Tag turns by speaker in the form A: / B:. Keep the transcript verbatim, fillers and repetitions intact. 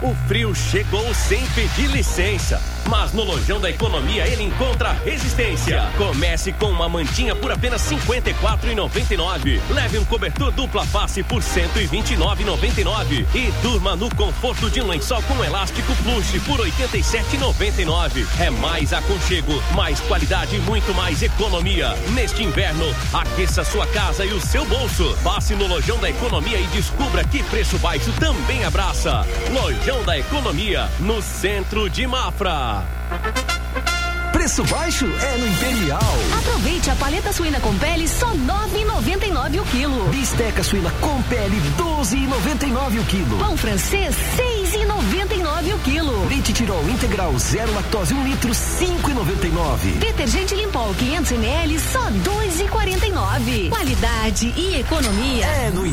A: O frio chegou sem pedir licença, mas no Lojão da Economia ele encontra resistência. Comece com uma mantinha por apenas cinquenta e quatro reais e noventa e nove centavos. Leve um cobertor dupla face por cento e vinte e nove reais e noventa e nove centavos. E durma no conforto de um lençol com elástico plush por oitenta e sete reais e noventa e nove centavos. É mais aconchego, mais qualidade e muito mais economia. Neste inverno, aqueça sua casa e o seu bolso. Passe no Lojão da Economia e descubra que preço baixo também abraça. Lojão da Economia, no centro de Mafra.
B: Preço baixo é no Imperial.
C: Aproveite a paleta suína com pele, só nove reais e noventa e nove centavos o quilo.
B: Bisteca suína com pele, doze reais e noventa e nove centavos o quilo.
C: Pão francês, seis reais e noventa e nove centavos o quilo.
B: Leite Tirol integral, zero lactose, um litro, cinco reais e noventa e nove centavos.
C: Detergente Limpol, quinhentos mililitros, só dois reais e quarenta e nove centavos. Qualidade e economia
B: é no